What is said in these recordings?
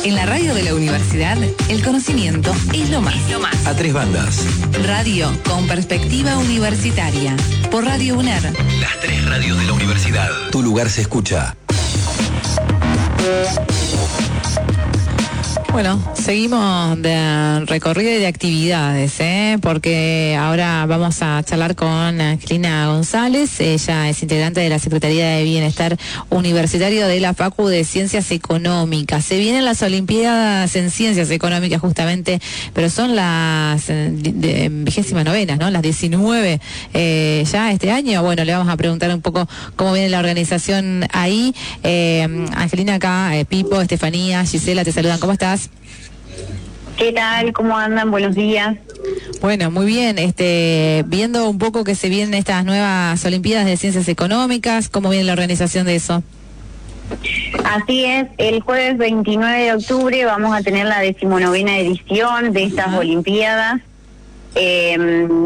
En la radio de la universidad, el conocimiento es lo más. A tres bandas. Radio con perspectiva universitaria. Por Radio UNER. Las tres radios de la universidad. Tu lugar se escucha. Bueno, seguimos de recorrido y de actividades, porque ahora vamos a charlar con Angelina González. Ella es integrante de la Secretaría de Bienestar Universitario de la Facu de Ciencias Económicas. Se vienen las Olimpiadas en Ciencias Económicas justamente, pero son las 29, ¿no? Las 19 ya este año. Bueno, le vamos a preguntar un poco cómo viene la organización ahí. Angelina acá, Pipo, Estefanía, Gisela, te saludan. ¿Cómo estás? ¿Qué tal? ¿Cómo andan? Buenos días. Bueno, muy bien. Viendo un poco que se vienen estas nuevas Olimpiadas de Ciencias Económicas, ¿cómo viene la organización de eso? Así es, el jueves 29 de octubre vamos a tener la 19ª edición de estas Olimpiadas. Es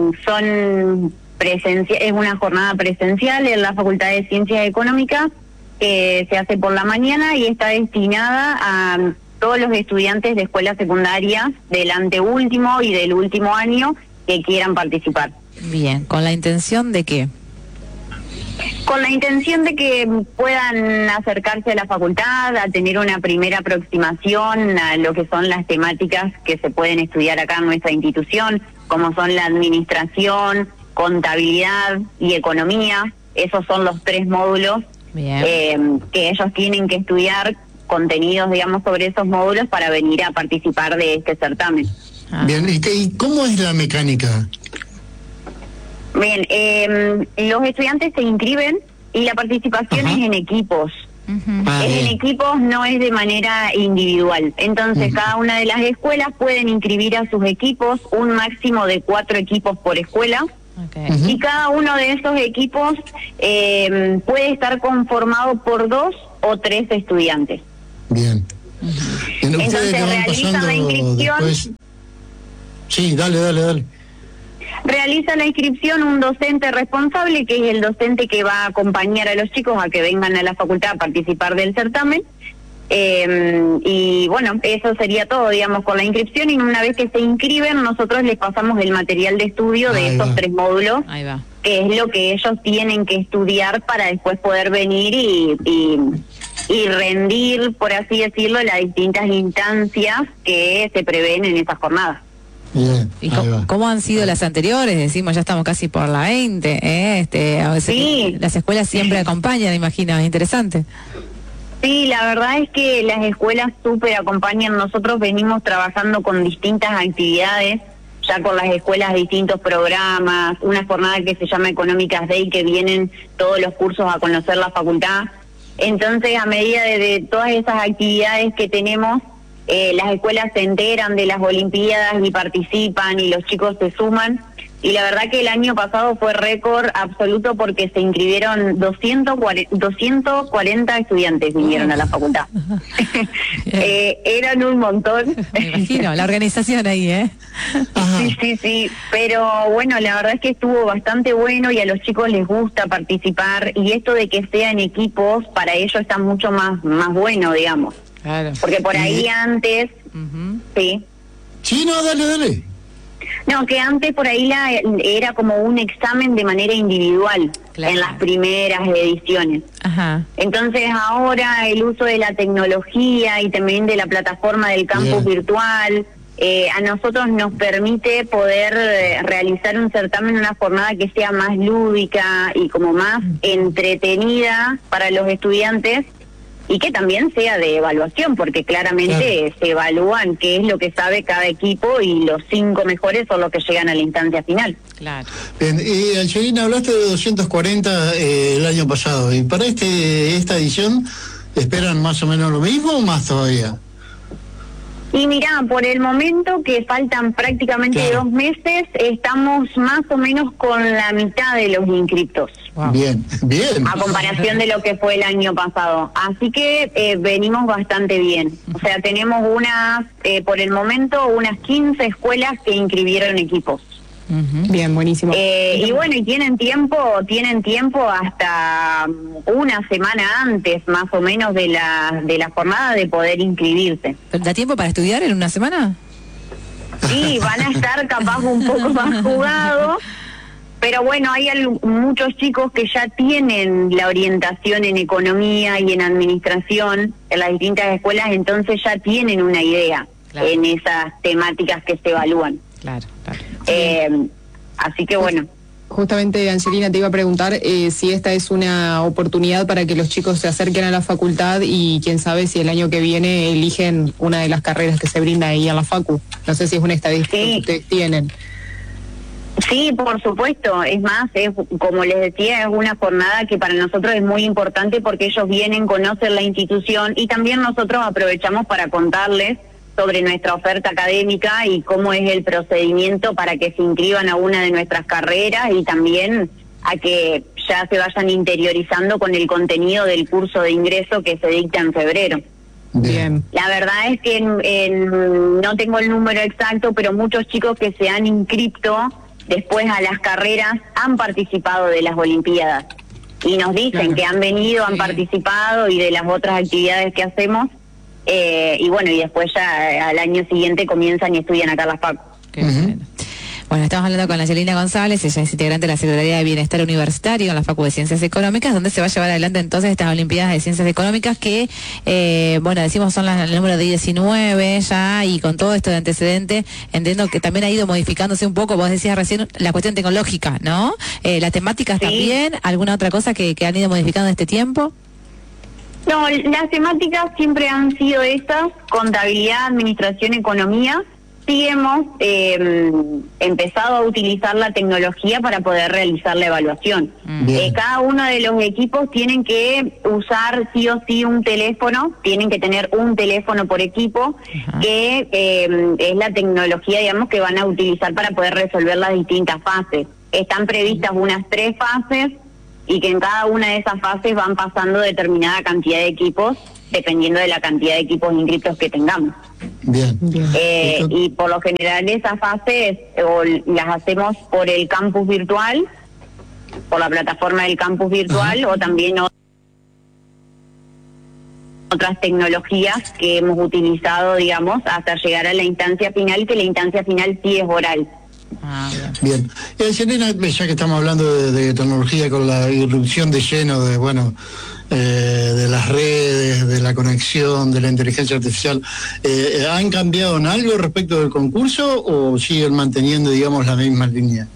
una jornada presencial en la Facultad de Ciencias Económicas que se hace por la mañana y está destinada a todos los estudiantes de escuelas secundarias del anteúltimo y del último año que quieran participar. Bien, ¿con la intención de qué? Con la intención de que puedan acercarse a la facultad, a tener una primera aproximación a lo que son las temáticas que se pueden estudiar acá en nuestra institución, como son la administración, contabilidad y economía. Esos son los 3 módulos que ellos tienen que estudiar, contenidos, digamos, sobre esos módulos para venir a participar de este certamen. Bien, ¿y cómo es la mecánica? Bien, los estudiantes se inscriben y la participación es en equipos. Es en equipos, no es de manera individual. Entonces, cada una de las escuelas pueden inscribir a sus equipos, un máximo de 4 equipos por escuela. Y cada uno de esos equipos puede estar conformado por 2 o 3 estudiantes. Bien. Entonces realizan la inscripción. Después... Sí, dale. Realiza la inscripción un docente responsable, que es el docente que va a acompañar a los chicos a que vengan a la facultad a participar del certamen. Y bueno, eso sería todo, digamos, con la inscripción. Y una vez que se inscriben, nosotros les pasamos el material de estudio de estos 3 módulos, que es lo que ellos tienen que estudiar para después poder venir y rendir, por así decirlo, las distintas instancias que se prevén en esa jornada. Bien, ¿Y cómo han sido las anteriores? Decimos, ya estamos casi por la 20, a veces sí. Las escuelas siempre acompañan, imagino, es interesante. Sí, la verdad es que las escuelas súper acompañan. Nosotros venimos trabajando con distintas actividades, ya con las escuelas distintos programas, una jornada que se llama Económicas Day, que vienen todos los cursos a conocer la facultad. Entonces, a medida de todas esas actividades que tenemos, las escuelas se enteran de las Olimpiadas y participan y los chicos se suman. Y la verdad que el año pasado fue récord absoluto porque se inscribieron 240 estudiantes, vinieron a la facultad. Eran un montón. Me imagino, la organización ahí, Sí, pero bueno, la verdad es que estuvo bastante bueno y a los chicos les gusta participar, y esto de que sea en equipos, para ellos está mucho más bueno, digamos. Claro. Porque por ahí antes, sí. Sí, no, dale. No, que antes por ahí era como un examen de manera individual, en las primeras ediciones. Entonces ahora el uso de la tecnología y también de la plataforma del campus virtual, a nosotros nos permite poder realizar un certamen, una jornada que sea más lúdica y como más entretenida para los estudiantes, y que también sea de evaluación, porque claramente se evalúan qué es lo que sabe cada equipo y los 5 mejores son los que llegan a la instancia final. Claro. Bien, Angelina, hablaste de 240 el año pasado, y para esta edición, ¿esperan más o menos lo mismo o más todavía? Y mirá, por el momento, que faltan prácticamente 2 meses, estamos más o menos con la mitad de los inscriptos. Wow. Bien. A comparación de lo que fue el año pasado. Así que venimos bastante bien. O sea, tenemos por el momento, unas 15 escuelas que inscribieron equipos. Bien, buenísimo. Y bueno, y tienen tiempo hasta una semana antes, más o menos, de la jornada de poder inscribirse. ¿Da tiempo para estudiar en una semana? Sí, van a estar capaz un poco más jugados, pero bueno, hay muchos chicos que ya tienen la orientación en economía y en administración en las distintas escuelas, entonces ya tienen una idea en esas temáticas que se evalúan. Claro. Así que bueno. Justamente, Angelina, te iba a preguntar si esta es una oportunidad para que los chicos se acerquen a la facultad y quién sabe si el año que viene eligen una de las carreras que se brinda ahí en la facu. No sé si es una estadística que ustedes tienen. Sí, por supuesto. Es más, como les decía, es una jornada que para nosotros es muy importante porque ellos vienen, conocen la institución y también nosotros aprovechamos para contarles sobre nuestra oferta académica y cómo es el procedimiento para que se inscriban a una de nuestras carreras y también a que ya se vayan interiorizando con el contenido del curso de ingreso que se dicta en febrero. Bien. La verdad es que no tengo el número exacto, pero muchos chicos que se han inscrito después a las carreras han participado de las Olimpiadas y nos dicen que han venido, han participado y de las otras actividades que hacemos. Y bueno, y después ya al año siguiente comienzan y estudian acá en la facu. Bueno, estamos hablando con Angelina González, ella es integrante de la Secretaría de Bienestar Universitario en la Facu de Ciencias Económicas, donde se va a llevar adelante entonces estas Olimpiadas de Ciencias Económicas que, bueno, decimos son el número de 19 ya, y con todo esto de antecedente, entiendo que también ha ido modificándose un poco, vos decías recién la cuestión tecnológica, ¿no? Las temáticas también, ¿alguna otra cosa que han ido modificando en este tiempo? No, las temáticas siempre han sido estas: contabilidad, administración, economía. Sí hemos empezado a utilizar la tecnología para poder realizar la evaluación. Cada uno de los equipos tienen que usar sí o sí un teléfono, tienen que tener un teléfono por equipo, que es la tecnología, digamos, que van a utilizar para poder resolver las distintas fases. Están previstas unas 3 fases y que en cada una de esas fases van pasando determinada cantidad de equipos, dependiendo de la cantidad de equipos inscritos que tengamos. Bien. Y por lo general esas fases las hacemos por el campus virtual, por la plataforma del campus virtual, o también otras tecnologías que hemos utilizado, digamos, hasta llegar a la instancia final, que la instancia final sí es oral. Bien. Selena, ya que estamos hablando de tecnología, con la irrupción de lleno de las redes, de la conexión, de la inteligencia artificial, ¿han cambiado en algo respecto del concurso o siguen manteniendo, digamos, la misma línea?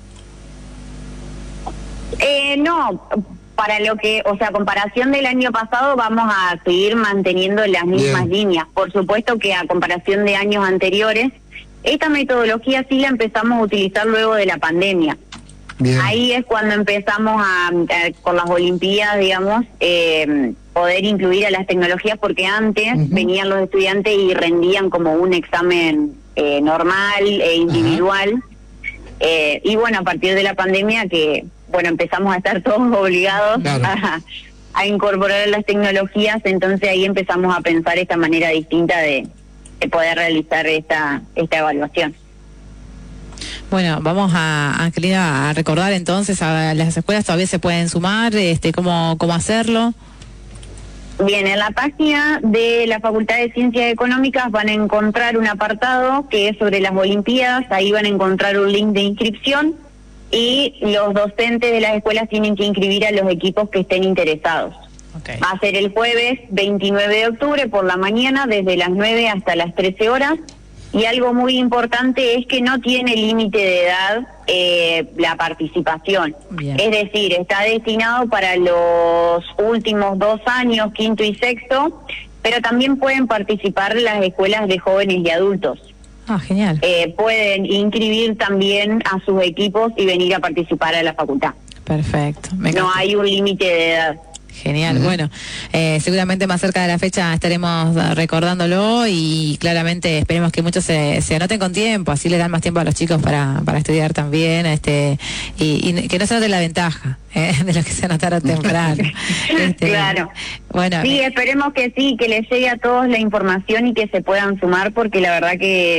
No, para lo que, o sea, comparación del año pasado, vamos a seguir manteniendo las mismas líneas. Por supuesto que a comparación de años anteriores, esta metodología sí la empezamos a utilizar luego de la pandemia. Ahí es cuando empezamos con las Olimpiadas, digamos, poder incluir a las tecnologías, porque antes venían los estudiantes y rendían como un examen normal e individual. Y bueno, a partir de la pandemia que, bueno, empezamos a estar todos obligados a incorporar las tecnologías, entonces ahí empezamos a pensar esta manera distinta de poder realizar esta evaluación. Bueno, vamos Angelina, a recordar entonces, a las escuelas todavía se pueden sumar, cómo hacerlo. Bien, en la página de la Facultad de Ciencias Económicas van a encontrar un apartado que es sobre las Olimpiadas, ahí van a encontrar un link de inscripción y los docentes de las escuelas tienen que inscribir a los equipos que estén interesados. Va a ser el jueves 29 de octubre por la mañana, desde las 9 hasta las 13 horas. Y algo muy importante es que no tiene límite de edad la participación. Es decir, está destinado para los últimos 2 años, quinto y sexto, pero también pueden participar las escuelas de jóvenes y adultos. Genial. Pueden inscribir también a sus equipos y venir a participar a la facultad. Perfecto. No hay un límite de edad. Genial, bueno, seguramente más cerca de la fecha estaremos recordándolo y claramente esperemos que muchos se anoten con tiempo, así le dan más tiempo a los chicos para estudiar también, y que no se note la ventaja de los que se anotaron temprano. Claro. Bueno, sí, esperemos que sí, que les llegue a todos la información y que se puedan sumar, porque la verdad que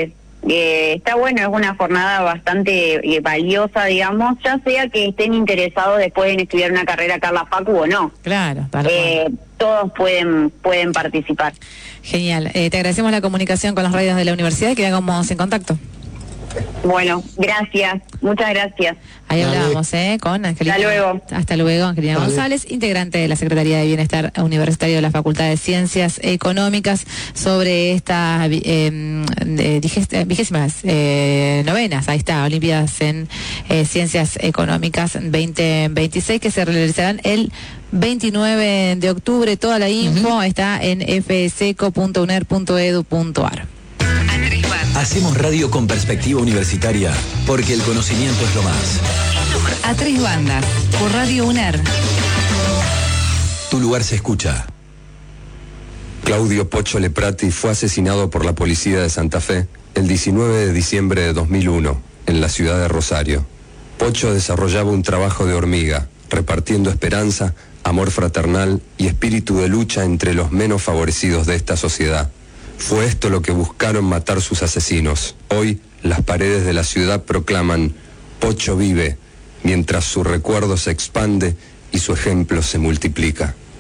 está bueno, es una jornada bastante valiosa, digamos, ya sea que estén interesados después en estudiar una carrera acá en la Facu o no. Claro, todos pueden participar. Genial. Te agradecemos la comunicación con las radios de la universidad y quedamos en contacto. Bueno, gracias, muchas gracias. Ahí hablábamos con Angelina. Hasta luego. Hasta luego, Angelina González, integrante de la Secretaría de Bienestar Universitario de la Facultad de Ciencias Económicas, sobre estas vigésimas novenas, ahí está, Olimpiadas en Ciencias Económicas 2026, que se realizarán el 29 de octubre. Toda la info está en fseco.uner.edu.ar. Hacemos radio con perspectiva universitaria, porque el conocimiento es lo más. A tres bandas, por Radio UNER. Tu lugar se escucha. Claudio Pocho Leprati fue asesinado por la policía de Santa Fe el 19 de diciembre de 2001, en la ciudad de Rosario. Pocho desarrollaba un trabajo de hormiga, repartiendo esperanza, amor fraternal y espíritu de lucha entre los menos favorecidos de esta sociedad. Fue esto lo que buscaron matar sus asesinos. Hoy, las paredes de la ciudad proclaman: Pocho vive, mientras su recuerdo se expande y su ejemplo se multiplica.